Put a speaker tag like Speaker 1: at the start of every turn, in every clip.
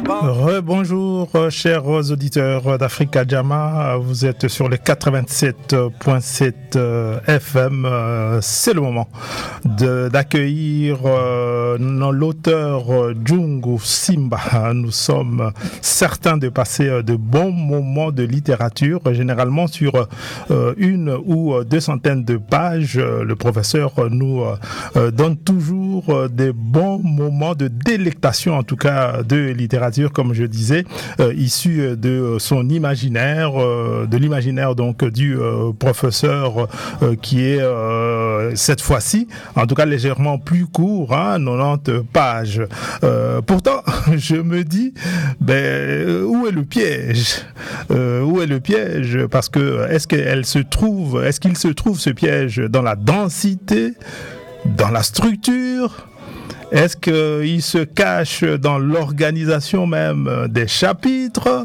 Speaker 1: Rebonjour, chers auditeurs d'Africa Jama. Vous êtes sur les 87.7 FM. C'est le moment d'accueillir l'auteur Djungu Simba. Nous sommes certains de passer de bons moments de littérature, généralement sur une ou deux centaines de pages. Le professeur nous donne toujours des bons moments de délectation, en tout cas de littérature, comme je disais, issu de son imaginaire, de l'imaginaire donc du professeur qui est cette fois-ci, en tout cas légèrement plus court, 90 pages. Pourtant, je me dis, où est le piège? Où est le piège? Parce que est-ce qu'il se trouve ce piège dans la densité, dans la structure? Est-ce qu'il se cache dans l'organisation même des chapitres?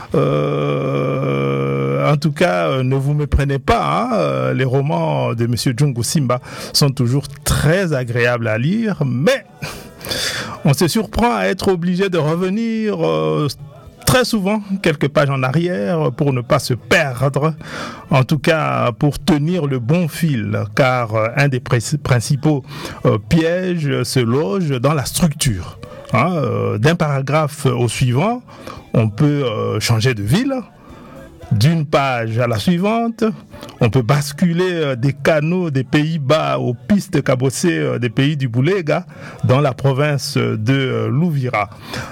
Speaker 1: En tout cas, ne vous méprenez pas, les romans de M. Djungu Simba sont toujours très agréables à lire, mais on se surprend à être obligé de revenir très souvent quelques pages en arrière pour ne pas se perdre, en tout cas pour tenir le bon fil, car un des principaux pièges se loge dans la structure. D'un paragraphe au suivant, on peut changer de ville. D'une page à la suivante, on peut basculer des canaux des Pays-Bas aux pistes cabossées des pays du Boulega dans la province de Louvira.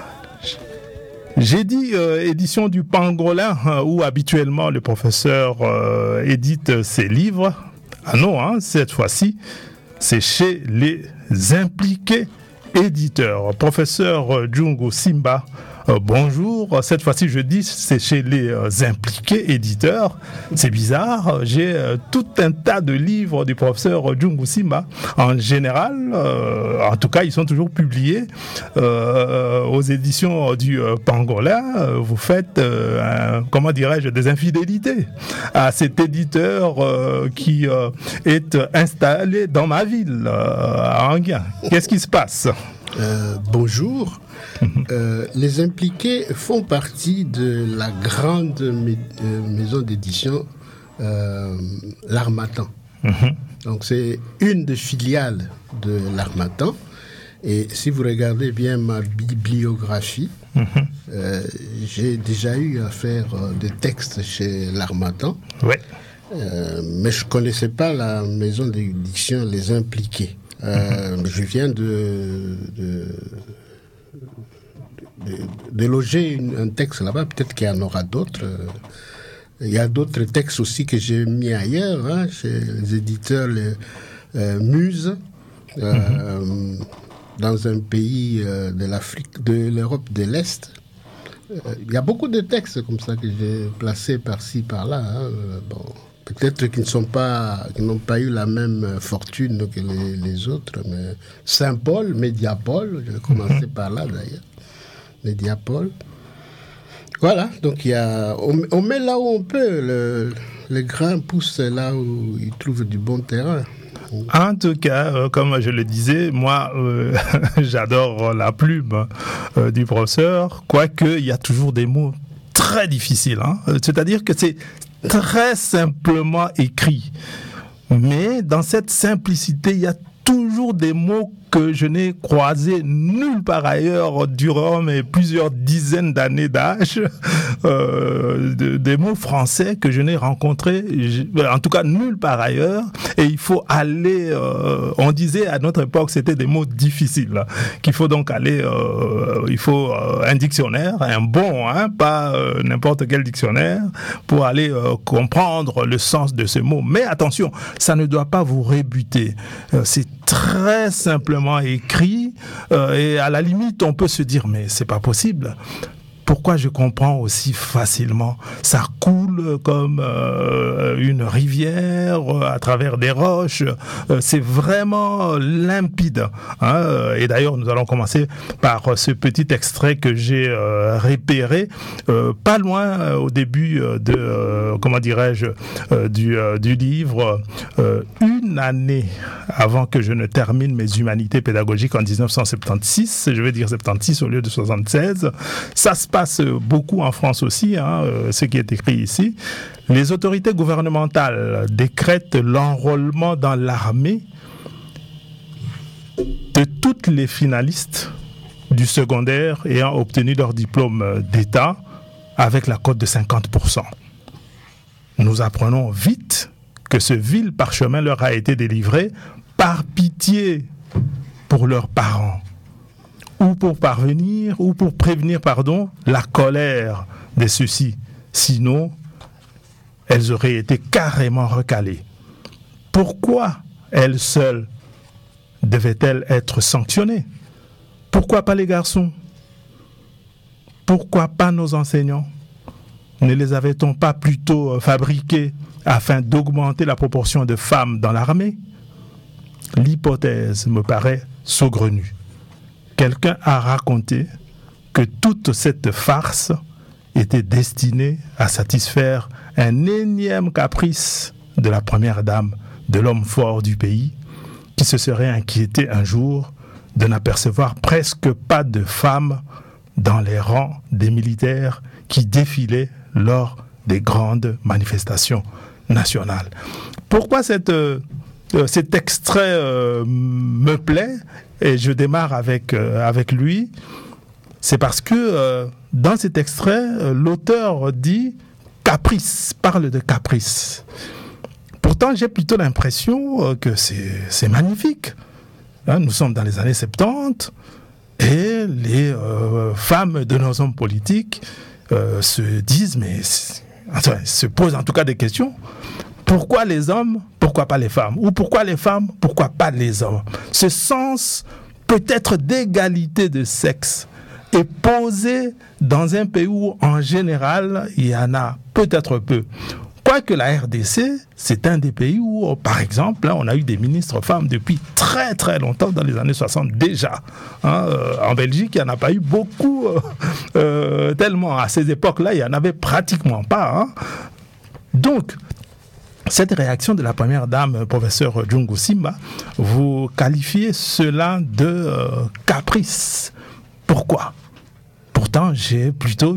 Speaker 1: J'ai dit édition du Pangolin, où habituellement le professeur édite ses livres. Ah non, cette fois-ci, c'est chez les impliqués éditeurs. Professeur Djungu Simba, bonjour. Cette fois-ci, je dis c'est chez les impliqués éditeurs. C'est bizarre. J'ai tout un tas de livres du professeur Djungu Simba. En général, en tout cas, ils sont toujours publiés aux éditions du Pangolin. Vous faites, des infidélités à cet éditeur qui est installé dans ma ville, à Anguien. Qu'est-ce qui se passe?
Speaker 2: Bonjour. Les impliqués font partie de la grande maison d'édition L'Harmattan. Donc c'est une des filiales de L'Harmattan. Et si vous regardez bien ma bibliographie, j'ai déjà eu à faire des textes chez L'Harmattan.
Speaker 1: Ouais.
Speaker 2: Mais je ne connaissais pas la maison d'édition Les Impliqués. Je viens de loger un texte là-bas, peut-être qu'il y en aura d'autres. Il y a d'autres textes aussi que j'ai mis ailleurs, chez les éditeurs Muse, dans un pays de l'Afrique, de l'Europe de l'Est. Il y a beaucoup de textes comme ça que j'ai placés par-ci, par-là. Peut-être qu'ils n'ont pas eu la même fortune que les autres, mais Saint-Paul, Médiapol, je vais commencer par là d'ailleurs, Médiapol. Voilà, donc on met là où on peut, les grains poussent là où ils trouvent du bon terrain.
Speaker 1: En tout cas, comme je le disais, moi, j'adore la plume du professeur, quoique il y a toujours des mots très difficiles. C'est-à-dire que c'est très simplement écrit. Mais dans cette simplicité, il y a toujours des mots que je n'ai croisés nulle part ailleurs durant mes plusieurs dizaines d'années d'âge, des mots français que je n'ai rencontrés, en tout cas nulle part ailleurs, et il faut aller, on disait à notre époque c'était des mots difficiles, qu'il faut donc aller, il faut un dictionnaire, un bon, pas n'importe quel dictionnaire, pour aller comprendre le sens de ces mots. Mais attention, ça ne doit pas vous rebuter, c'est très simplement écrit, et à la limite on peut se dire mais c'est pas possible. pourquoi je comprends aussi facilement. Ça coule comme une rivière à travers des roches. C'est vraiment limpide. Hein. Et d'ailleurs, nous allons commencer par ce petit extrait que j'ai repéré, pas loin au début de, du livre, une année avant que je ne termine mes humanités pédagogiques en 1976, je vais dire 76 au lieu de 76. Ça se passe beaucoup en France aussi, ce qui est écrit ici. Les autorités gouvernementales décrètent l'enrôlement dans l'armée de toutes les finalistes du secondaire ayant obtenu leur diplôme d'État avec la cote de 50%. Nous apprenons vite que ce vil parchemin leur a été délivré par pitié pour leurs parents ou pour prévenir la colère de ceux-ci. Sinon, elles auraient été carrément recalées. Pourquoi elles seules devaient-elles être sanctionnées? Pourquoi pas les garçons? Pourquoi pas nos enseignants? Ne les avait-on pas plutôt fabriqués afin d'augmenter la proportion de femmes dans l'armée? L'hypothèse me paraît saugrenue. Quelqu'un a raconté que toute cette farce était destinée à satisfaire un énième caprice de la première dame, de l'homme fort du pays, qui se serait inquiété un jour de n'apercevoir presque pas de femmes dans les rangs des militaires qui défilaient lors des grandes manifestations nationales. Pourquoi cet extrait me plaît, et je démarre avec lui, c'est parce que dans cet extrait, l'auteur dit caprice, parle de caprice. Pourtant, j'ai plutôt l'impression que c'est magnifique. Nous sommes dans les années 70 et les femmes de nos hommes politiques se disent, se posent en tout cas des questions. Pourquoi les hommes, pourquoi pas les femmes? Ou pourquoi les femmes, pourquoi pas les hommes? Ce sens peut-être d'égalité de sexe est posé dans un pays où, en général, il y en a peut-être peu. Quoique la RDC, c'est un des pays où, par exemple, on a eu des ministres femmes depuis très très longtemps, dans les années 60 déjà. En Belgique, il n'y en a pas eu beaucoup, tellement à ces époques-là, il n'y en avait pratiquement pas. Donc, cette réaction de la première dame, professeur Djungu Simba, vous qualifiez cela de caprice. Pourquoi? Pourtant, j'ai plutôt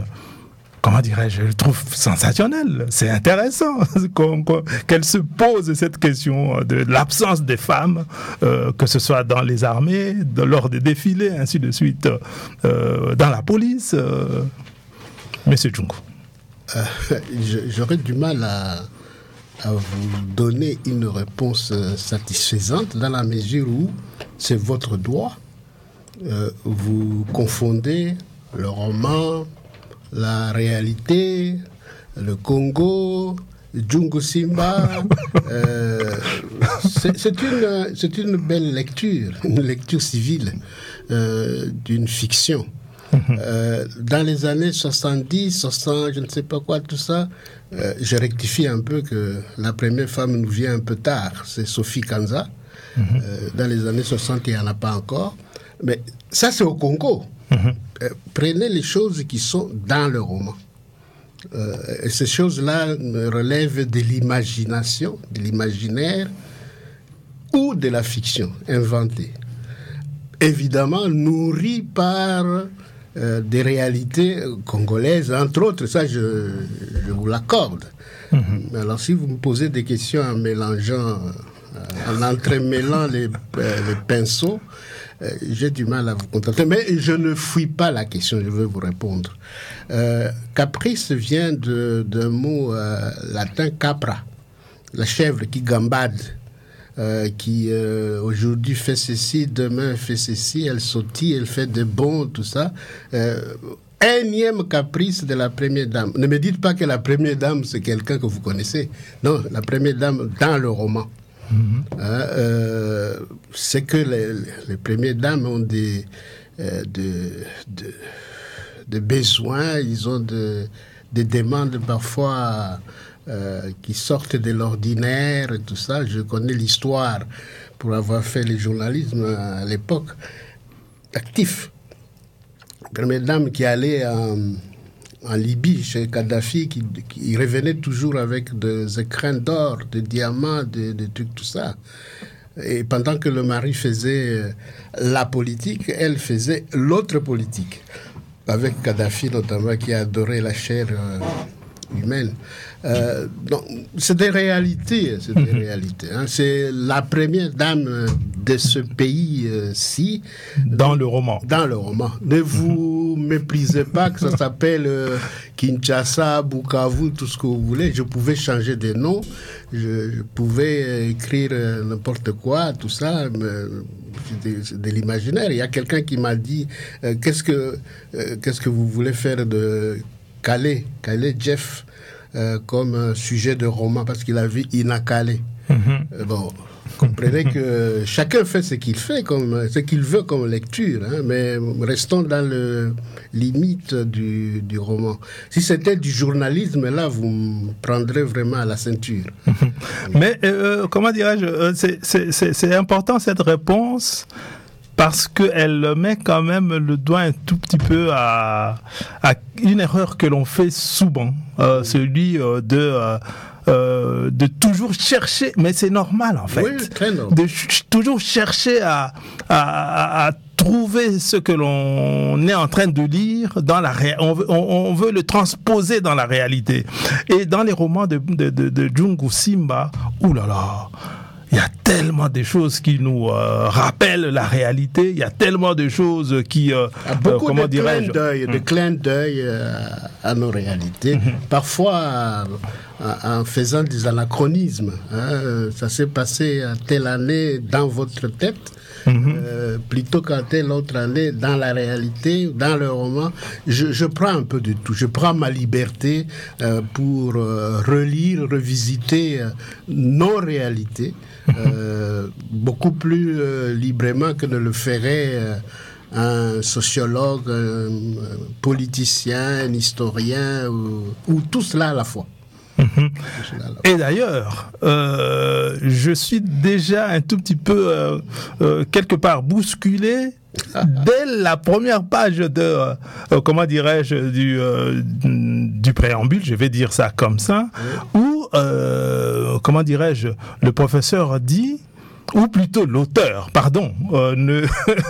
Speaker 1: je le trouve sensationnel, c'est intéressant qu'elle se pose cette question de l'absence des femmes, que ce soit dans les armées, lors des défilés, ainsi de suite, dans la police. Monsieur Djungu.
Speaker 2: J'aurais du mal à vous donner une réponse satisfaisante dans la mesure où c'est votre droit. Vous confondez le roman, la réalité, le Congo, Djungu Simba. C'est une belle lecture, une lecture civile d'une fiction. Dans les années 70, 60, je ne sais pas quoi, tout ça, je rectifie un peu que la première femme nous vient un peu tard, c'est Sophie Kanza. Dans les années 60, il n'y en a pas encore. Mais ça, c'est au Congo. Prenez les choses qui sont dans le roman. Et ces choses-là relèvent de l'imagination, de l'imaginaire ou de la fiction inventée. Évidemment, nourrie par des réalités congolaises, entre autres, ça je vous l'accorde. Alors si vous me posez des questions en mélangeant, en entremêlant les pinceaux, j'ai du mal à vous contenter, mais je ne fuis pas la question, je veux vous répondre. Caprice vient d'un mot latin capra, la chèvre qui gambade, qui aujourd'hui fait ceci, demain fait ceci, elle sautille, elle fait des bonds, tout ça. Énième caprice de la première dame. Ne me dites pas que la première dame, c'est quelqu'un que vous connaissez. Non, la première dame dans le roman. C'est que les premières dames ont des de besoins, ils ont des demandes parfois qui sortent de l'ordinaire et tout ça. Je connais l'histoire pour avoir fait le journalisme à l'époque, actif. Première dame qui allait en Libye, chez Kadhafi, qui revenait toujours avec des écrins d'or, des diamants, des trucs, tout ça. Et pendant que le mari faisait la politique, elle faisait l'autre politique. Avec Kadhafi notamment, qui adorait la chair humaine. Donc, c'est des réalités. C'est des réalités. Hein. C'est la première dame de ce pays-ci.
Speaker 1: Dans le roman.
Speaker 2: Dans le roman. Ne vous méprisez pas que ça s'appelle Kinshasa, Bukavu, tout ce que vous voulez. Je pouvais changer de nom. Je pouvais écrire n'importe quoi, tout ça. C'est de l'imaginaire. Il y a quelqu'un qui m'a dit qu'est-ce que vous voulez faire de Calais Jeff comme sujet de roman, parce qu'il a vu Inakale. Bon, comprenez que chacun fait ce qu'il fait, ce qu'il veut comme lecture, hein, mais restons dans le limite du roman. Si c'était du journalisme, là, vous me prendrez vraiment à la ceinture.
Speaker 1: Mais comment dirais-je, c'est important cette réponse, parce qu'elle met quand même le doigt un tout petit peu à une erreur que l'on fait souvent, celui de toujours chercher, mais c'est normal en fait,
Speaker 2: oui, très normal.
Speaker 1: De toujours chercher à trouver ce que l'on est en train de lire dans la on veut le transposer dans la réalité. Et dans les romans de Jungu Simba, oulala, il y a tellement de choses qui nous rappellent la réalité. Il y a tellement de choses qui,
Speaker 2: beaucoup de clins d'œil à nos réalités. Parfois, en faisant des anachronismes. Hein, ça s'est passé à telle année dans votre tête. Plutôt qu'à telle autre année dans la réalité, dans le roman. Je prends un peu de tout. Je prends ma liberté pour relire, revisiter nos réalités beaucoup plus librement que ne le ferait un sociologue, un politicien, un historien ou tout cela à la fois.
Speaker 1: Et d'ailleurs, je suis déjà un tout petit peu quelque part bousculé dès la première page de comment dirais-je du préambule, je vais dire ça comme ça, où comment dirais-je, le professeur dit, ou plutôt l'auteur, pardon,
Speaker 2: le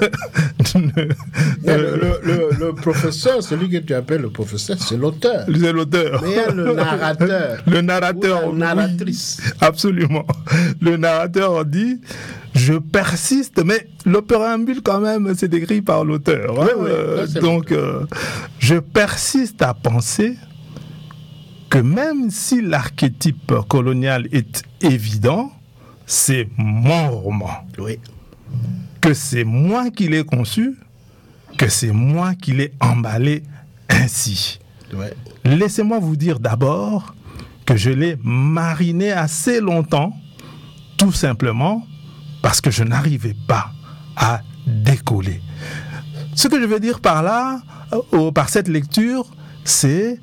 Speaker 2: professeur, celui que tu appelles le professeur, c'est l'auteur.
Speaker 1: C'est l'auteur.
Speaker 2: Mais il y a le narrateur.
Speaker 1: Le narrateur.
Speaker 2: Ou la narratrice.
Speaker 1: Oui, absolument. Le narrateur dit, je persiste, mais le préambule quand même, c'est écrit par l'auteur.
Speaker 2: Oui, oui, là,
Speaker 1: donc, je persiste à penser que même si l'archétype colonial est évident, c'est mon roman.
Speaker 2: Oui.
Speaker 1: Que c'est moi qui l'ai conçu, que c'est moi qui l'ai emballé ainsi.
Speaker 2: Ouais.
Speaker 1: Laissez-moi vous dire d'abord que je l'ai mariné assez longtemps, tout simplement parce que je n'arrivais pas à décoller. Ce que je veux dire par là, par cette lecture, c'est...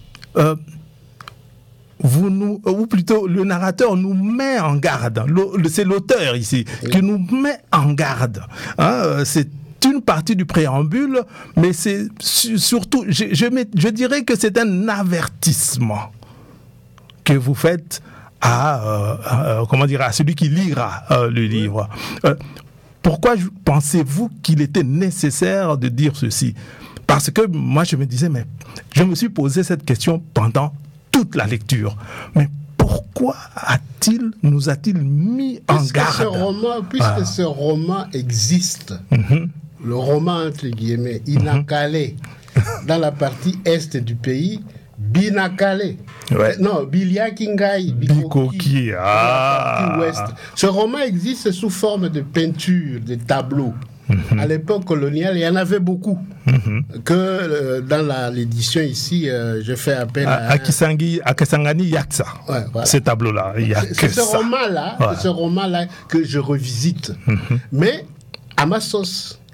Speaker 1: ou plutôt le narrateur nous met en garde, c'est l'auteur ici qui nous met en garde. Hein, c'est une partie du préambule, mais c'est surtout, je dirais que c'est un avertissement que vous faites à celui qui lira le livre. Pourquoi pensez-vous qu'il était nécessaire de dire ceci ? Parce que moi je me disais, mais je me suis posé cette question pendant toute la lecture. Mais pourquoi nous a-t-il mis en garde ?
Speaker 2: Puisque ce roman existe, le roman entre guillemets, Inakale, dans la partie est du pays, Binakale.
Speaker 1: Ouais.
Speaker 2: Non, Biliakingai,
Speaker 1: Bikoki.
Speaker 2: Dans la partie ouest. Ce roman existe sous forme de peinture, de tableaux. À l'époque coloniale, il y en avait beaucoup. Que dans l'édition ici, je fais appel à
Speaker 1: Kisangani Yaksa.
Speaker 2: Ouais, voilà.
Speaker 1: Ces tableaux-là, il y a que
Speaker 2: ce roman-là,
Speaker 1: ouais.
Speaker 2: ce roman-là que je revisite. Mais à ma sauce,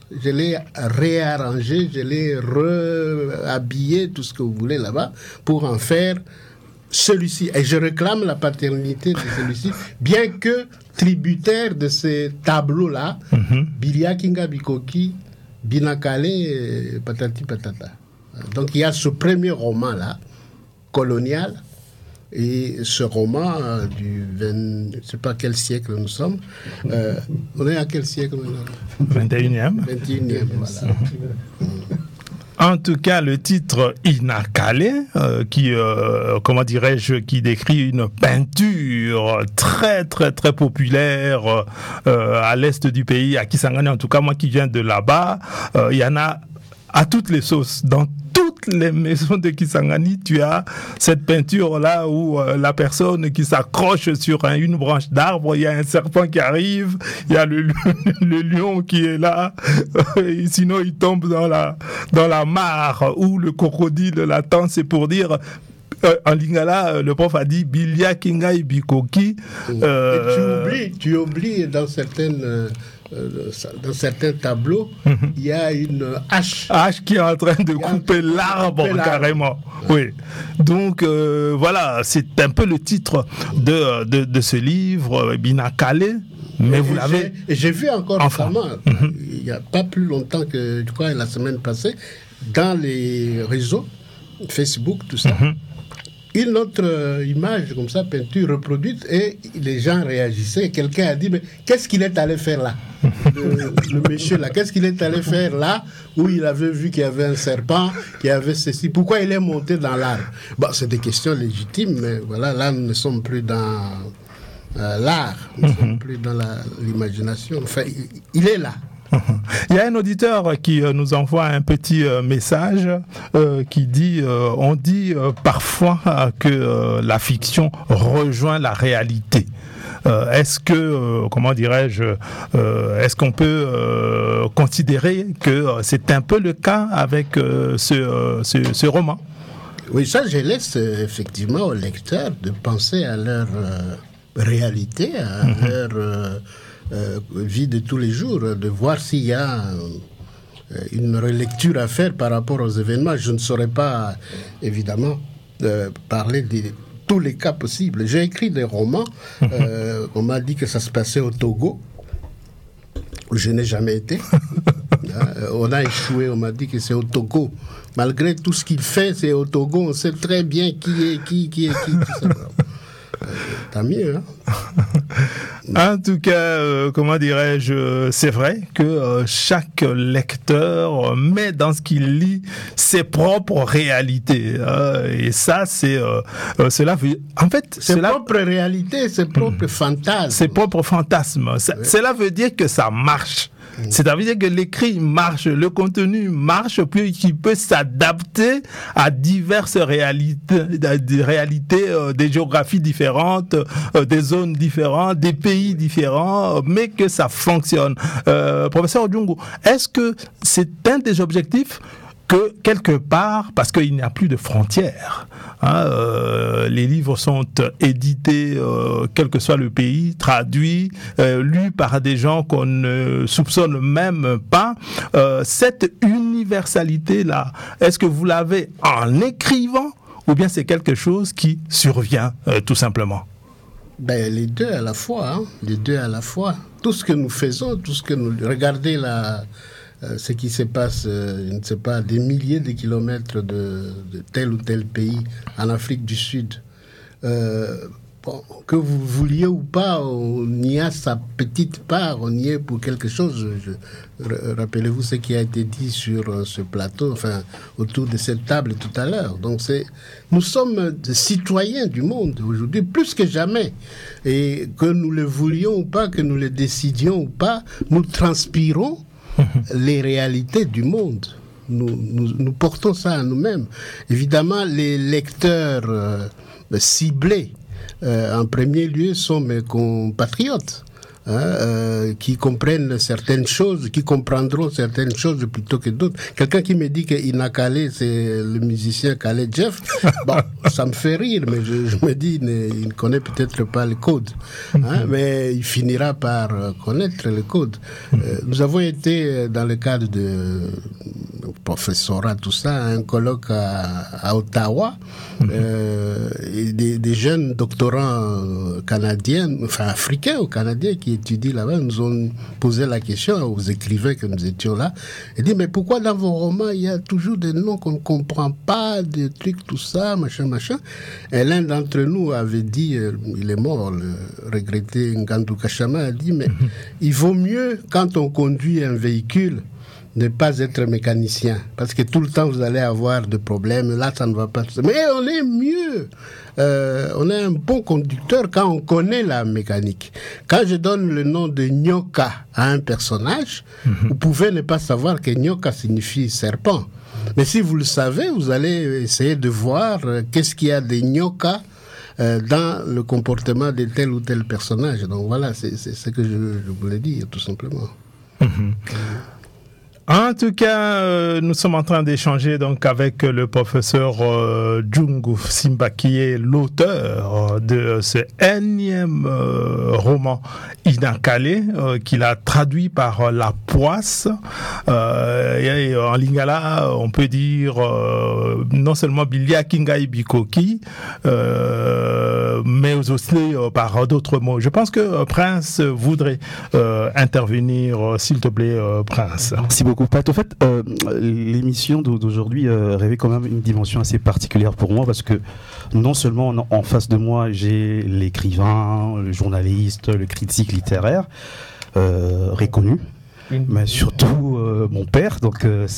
Speaker 2: je l'ai réarrangé, je l'ai réhabillé, tout ce que vous voulez là-bas, pour en faire celui-ci. Et je réclame la paternité de celui-ci, bien que tributaire de ces tableaux-là, Bilia Kinga Bikoki, Binakale, patati patata. Donc il y a ce premier roman-là, colonial, et ce roman du 20, je ne sais pas quel siècle nous sommes. On est à quel siècle maintenant?
Speaker 1: 21e.
Speaker 2: 21e, voilà.
Speaker 1: En tout cas, le titre Inakale, qui, comment dirais-je, qui décrit une peinture très, très, très populaire à l'est du pays, à Kisangani, en tout cas, moi qui viens de là-bas, il y en a à toutes les sauces. Dans toutes les maisons de Kisangani, tu as cette peinture-là où la personne qui s'accroche sur une branche d'arbre, il y a un serpent qui arrive, il y a le lion qui est là, sinon il tombe dans la mare où le crocodile l'attend. C'est pour dire... en lingala, le prof a dit Bilia Kinga Ibikoki.
Speaker 2: Tu oublies dans certains tableaux, il y a une hache.
Speaker 1: Hache qui est en train de couper l'arbre carrément. Oui. Donc voilà, c'est un peu le titre de ce livre, Binakale. Mais vous l'avez.
Speaker 2: J'ai vu encore récemment, il n'y a pas plus longtemps que, je crois, la semaine passée, dans les réseaux, Facebook, tout ça. Une autre image comme ça, peinture reproduite, et les gens réagissaient. Quelqu'un a dit, mais qu'est-ce qu'il est allé faire là? Le monsieur là, qu'est-ce qu'il est allé faire là, où il avait vu qu'il y avait un serpent, qu'il y avait ceci? Pourquoi il est monté dans l'arbre? Bon, c'est des questions légitimes, mais voilà, là, nous ne sommes plus dans l'art, nous ne sommes plus dans l'imagination. Enfin, il est là.
Speaker 1: Il y a un auditeur qui nous envoie un petit message qui dit on dit parfois que la fiction rejoint la réalité. Est-ce que, comment dirais-je, est-ce qu'on peut considérer que c'est un peu le cas avec ce roman?
Speaker 2: Oui, ça, je laisse effectivement aux lecteurs de penser à leur réalité, à leur vie de tous les jours, de voir s'il y a une relecture à faire par rapport aux événements. Je ne saurais pas, évidemment, parler de tous les cas possibles. J'ai écrit des romans. On m'a dit que ça se passait au Togo, où je n'ai jamais été. On a échoué, on m'a dit que c'est au Togo. Malgré tout ce qu'il fait, c'est au Togo. On sait très bien qui est qui, tout ça. Tant mieux, hein?
Speaker 1: En tout cas, comment dirais-je, c'est vrai que chaque lecteur met dans ce qu'il lit ses propres réalités. Et ça, cela veut... En fait,
Speaker 2: ses propres réalités, ses propres fantasmes.
Speaker 1: Ses propres fantasmes. Cela veut dire que ça marche. C'est-à-dire que l'écrit marche, le contenu marche, puis qu'il peut s'adapter à diverses réalités, des géographies différentes, des zones différentes, des pays différents, mais que ça fonctionne. Professeur Odjungu, est-ce que c'est un des objectifs que quelque part, parce qu'il n'y a plus de frontières, les livres sont édités, quel que soit le pays, traduits, lus par des gens qu'on ne soupçonne même pas. Cette universalité-là, est-ce que vous l'avez en écrivant ou bien c'est quelque chose qui survient tout simplement?
Speaker 2: Ben, les deux à la fois, hein. Les deux à la fois. Tout ce que nous faisons, tout ce que nous... Regardez ce qui se passe, je ne sais pas, des milliers de kilomètres de tel ou tel pays en Afrique du Sud. Bon, que vous vouliez ou pas, on y a sa petite part, on y est pour quelque chose. Rappelez-vous ce qui a été dit sur ce plateau, enfin, autour de cette table tout à l'heure. Donc, nous sommes des citoyens du monde aujourd'hui, plus que jamais. Et que nous le voulions ou pas, que nous le décidions ou pas, nous transpirons les réalités du monde. Nous portons ça à nous-mêmes. Évidemment, les lecteurs ciblés, en premier lieu, sont mes compatriotes. qui comprennent certaines choses, qui comprendront certaines choses plutôt que d'autres. Quelqu'un qui me dit qu'Ina Kale, c'est le musicien Kale Jeff, bon, ça me fait rire, mais je me dis, il ne connaît peut-être pas le code, mais il finira par connaître le code. Nous avons été, dans le cadre de professorat, tout ça, un colloque à Ottawa, et des jeunes doctorants canadiens, enfin africains ou canadiens qui étudient là-bas, nous ont posé la question aux écrivains que nous étions là, et dit, mais pourquoi dans vos romans il y a toujours des noms qu'on ne comprend pas, des trucs, tout ça, machin. Et l'un d'entre nous avait dit, il est mort, le regretté Ngandou Kachama, a dit, mais il vaut mieux quand on conduit un véhicule ne pas être mécanicien, parce que tout le temps vous allez avoir des problèmes, là ça ne va pas. Mais on est mieux, on est un bon conducteur quand on connaît la mécanique. Quand je donne le nom de Nyoka à un personnage, vous pouvez ne pas savoir que Nyoka signifie serpent. Mais si vous le savez, vous allez essayer de voir qu'est-ce qu'il y a de Nyoka dans le comportement de tel ou tel personnage. Donc voilà, c'est ce que je voulais dire, tout simplement.
Speaker 1: En tout cas, nous sommes en train d'échanger donc avec le professeur Djungu Simba, qui est l'auteur de ce énième roman Ina Kale, qu'il a traduit par La Poisse. Et en lingala, on peut dire non seulement Bilia Kingai Bikoki, mais aussi par d'autres mots. Je pense que Prince voudrait intervenir, s'il te plaît, Prince.
Speaker 3: Merci beaucoup. Pat, au fait, l'émission d'aujourd'hui revêt quand même une dimension assez particulière pour moi, parce que non seulement en face de moi j'ai l'écrivain, le journaliste, le critique littéraire reconnu, mais surtout mon père, donc